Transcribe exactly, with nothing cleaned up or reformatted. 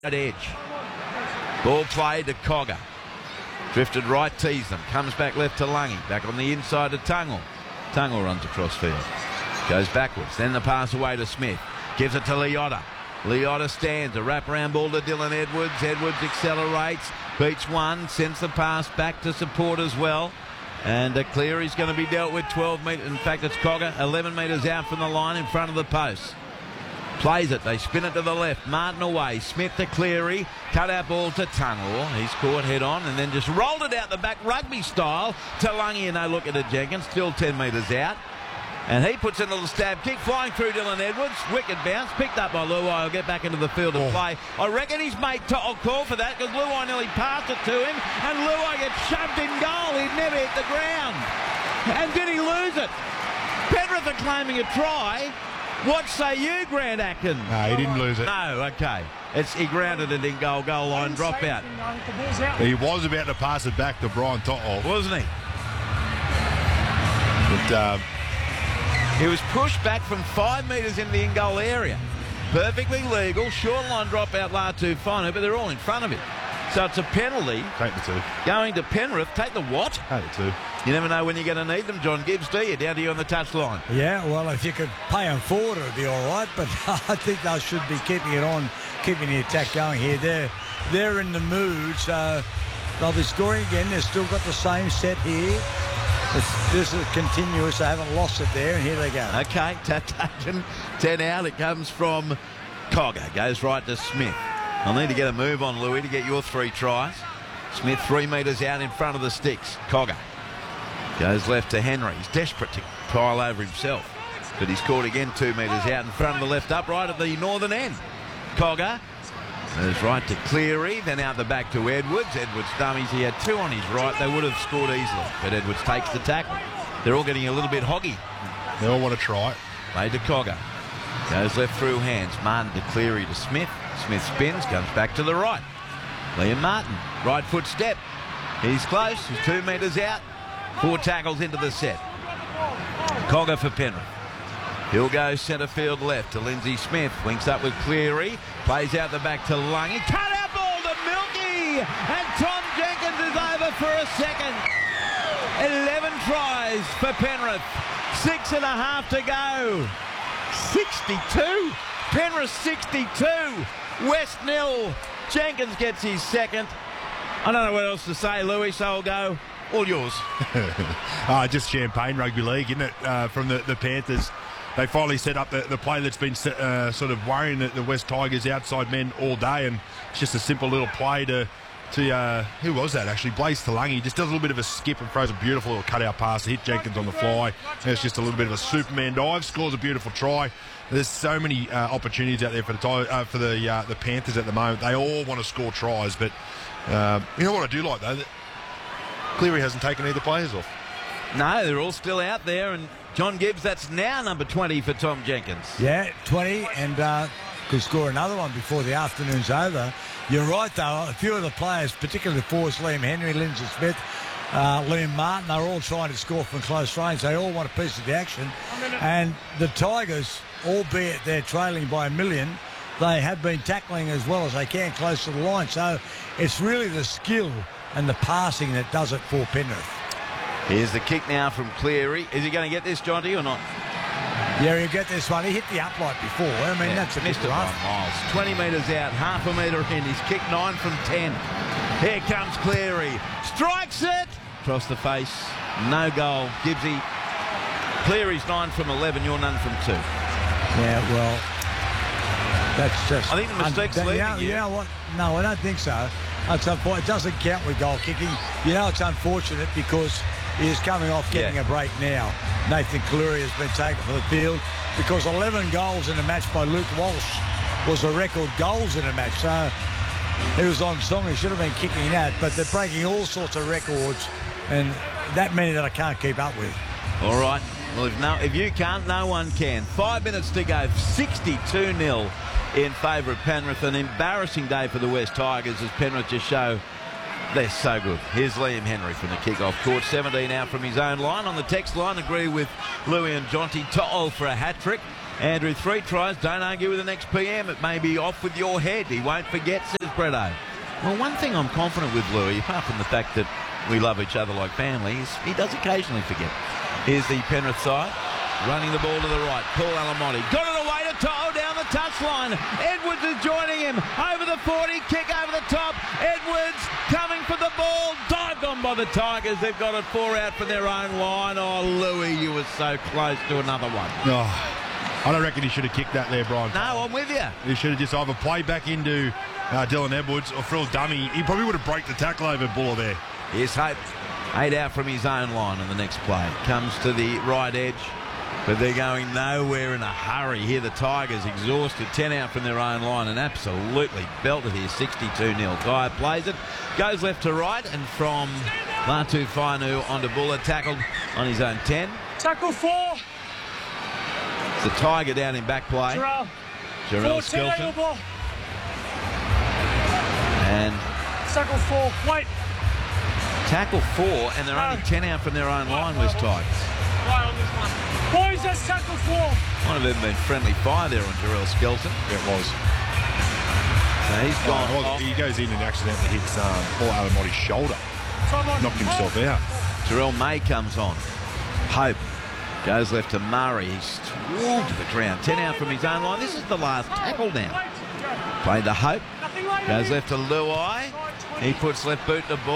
at edge. Ball played to Cogger. Drifted right, teased them. Comes back left to Lungy. Back on the inside to Tungle. Tungle runs across field. Goes backwards. Then the pass away to Smith. Gives it to Leota. Leota stands. A wraparound ball to Dylan Edwards. Edwards accelerates. Beats one. Sends the pass back to support as well. And uh, Cleary's going to be dealt with twelve metres. In fact, it's Cogger. eleven metres out from the line in front of the post. Plays it. They spin it to the left. Martin away. Smith to Cleary. Cut out ball to Tungle. He's caught head on and then just rolled it out the back rugby style to Lungy, and no look at it, Jenkins. Still ten metres out. And he puts in a little stab kick, flying through Dylan Edwards. Wicked bounce, picked up by Luai. He'll get back into the field to play. I reckon his mate will call for that because Luai nearly passed it to him, and Luai gets shoved in goal. He'd never hit the ground. And did he lose it? Penrith are claiming a try. What say you, Grant Atkin? No, he didn't lose it. No, okay. It's he grounded it in goal, goal line, drop out. He was about to pass it back to Brian To'o, wasn't he? But um, he was pushed back from five metres into the in-goal area. Perfectly legal. Short line drop out, Latu Fino, but they're all in front of him. So it's a penalty. Take the two. Going to Penrith. Take the what? Take the two. You never know when you're going to need them, John Gibbs, do you? Down to you on the touchline. Yeah, well, if you could pay them forward, it would be all right. But I think they should be keeping it on, keeping the attack going here. They're, they're in the mood, so they'll be scoring again. They've still got the same set here. It's, this is continuous. They haven't lost it there, and here they go. Okay, taken ten out. It comes from Cogger. Goes right to Smith. I'll need to get a move on, Louis, to get your three tries. Smith three metres out in front of the sticks. Cogger goes left to Henry. He's desperate to pile over himself, but he's caught again two metres out in front of the left upright at the northern end. Cogger goes right to Cleary, then out the back to Edwards. Edwards dummies. He had two on his right. They would have scored easily, but Edwards takes the tackle. They're all getting a little bit hoggy. They all want to try it. Played to Cogger. Goes left through hands. Martin to Cleary to Smith. Smith spins, comes back to the right. Liam Martin, right foot step. He's close. He's two metres out. Four tackles into the set. Cogger for Penrith. He'll go centre field left to Lindsay Smith. Winks up with Cleary. Plays out the back to Lungy. Cut out ball to Milky. And Tom Jenkins is over for a second. eleven tries for Penrith. Six and a half to go. sixty-two. Penrith sixty-two. West nil. Jenkins gets his second. I don't know what else to say, Louis, so I'll go. All yours. uh, just champagne rugby league, isn't it? Uh, from the, the Panthers. They finally set up the, the play that's been uh, sort of worrying the, the West Tigers outside men all day, and it's just a simple little play to, to uh, who was that actually? Blaze Talangi. Just does a little bit of a skip and throws a beautiful little cutout pass to hit Jenkins on the fly. And it's just a little bit of a Superman dive. Scores a beautiful try. There's so many uh, opportunities out there for the uh, for the uh, the Panthers at the moment. They all want to score tries, but uh, you know what I do like though? That Cleary hasn't taken either players off. No, they're all still out there, and John Gibbs, that's now number twenty for Tom Jenkins. Yeah, twenty, and uh, could score another one before the afternoon's over. You're right, though. A few of the players, particularly Forrest, Liam Henry, Lindsay Smith, uh, Liam Martin, they're all trying to score from close range. They all want a piece of the action. And the Tigers, albeit they're trailing by a million, they have been tackling as well as they can close to the line. So it's really the skill and the passing that does it for Penrith. Here's the kick now from Cleary. Is he going to get this, Jonty, or not? Yeah, he'll get this one. He hit the upright before. I mean, yeah, that's a missed big it run. by miles. twenty metres out, half a metre in. He's kicked nine from ten. Here comes Cleary. Strikes it. Across the face. No goal. Gibbsy. Cleary's nine from eleven. You're none from two. Yeah, well, that's just... I think the mistake's un- leaving you know, you. you know what? No, I don't think so. It's unfor- it doesn't count with goal kicking. You know, it's unfortunate because he is coming off getting yeah. a break now. Nathan Cleary has been taken for the field because eleven goals in a match by Luke Walsh was a record goals in a match. So he was on song. He should have been kicking that, but they're breaking all sorts of records, and that many that I can't keep up with. All right. Well, if, no, if you can't, no one can. Five minutes to go. sixty-two nil in favour of Penrith. An embarrassing day for the West Tigers as Penrith just show they're so good. Here's Liam Henry from the kick-off court. seventeen out from his own line. On the text line, agree with Louis and Jonty. To'o for a hat-trick. Andrew, three tries. Don't argue with the next P M. It may be off with your head. He won't forget, says Bretto. Well, one thing I'm confident with Louis, apart from the fact that we love each other like family, is he does occasionally forget. Here's the Penrith side. Running the ball to the right. Paul Alamotti. Got it away to To'o down the touchline. Edwards is joining him. Over the forty. Kick over the top. Edwards coming for the ball. Dived on by the Tigers. They've got it four out from their own line. Oh, Louis, you were so close to another one. Oh, I don't reckon he should have kicked that there, Brian. No, I'm with you. He should have just either played back into uh, Dylan Edwards or Phil Dummy. He probably would have broke the tackle over Buller there. Here's Hope. Eight out from his own line on the next play. Comes to the right edge. But they're going nowhere in a hurry here. The Tigers exhausted. ten out from their own line and absolutely belted here. sixty-two nil. Guy plays it. Goes left to right and from Latu Fainu onto Buller. Tackled on his own ten. Tackle four. It's the Tiger down in back play. Jarrell. Jarrell Skelton. And tackle four. Wait. Tackle four, and they're only ten out from their own line, West Tigers. Right on this one. Boys, that's tackle four. Might have even been friendly fire there on Jarrell Skelton. Yeah, it was. So he's gone Oh, well, off. he goes in and accidentally hits um, Paul Alamotti's shoulder. Knocked himself out. Jarrell May comes on. Hope goes left to Murray. He's walled to the ground. ten out from his own line. This is the last tackle now. Played to Hope. Goes left to Luai. He puts left boot to ball.